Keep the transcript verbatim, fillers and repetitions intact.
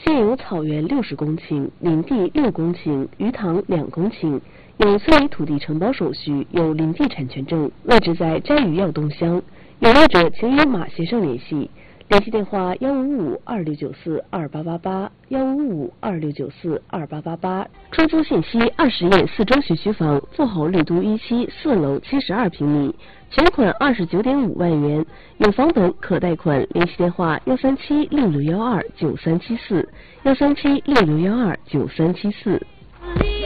现有草原六十公顷，林地六公顷，鱼塘两公顷，有村里土地承包手续，有林地产权证，位置在斋鱼要东乡。有爱者请与马先生联系，联系电话幺五五二六九四二八八八幺五五二六九四二八八八。出租信息：二十页四中学区房，富豪绿都一期四楼七十二平米，全款二十九点五万元，有房本可贷款。联系电话：幺三七六六幺二九三七四幺三七六六幺二九三七四。